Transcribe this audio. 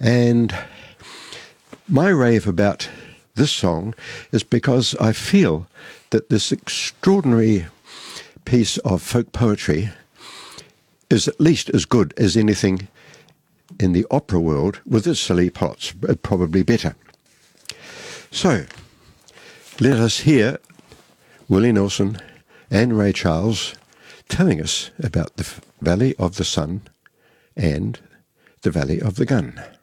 And my rave about this song is because I feel that this extraordinary piece of folk poetry is at least as good as anything in the opera world with its silly plots, but probably better. So, let us hear Willie Nelson and Ray Charles telling us about the Valley of the Sun and the Valley of the Gun.